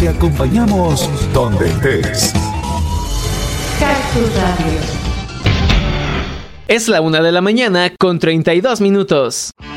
te acompañamos donde estés. Cactus Radio. Es la 1 de la mañana con 32 minutos.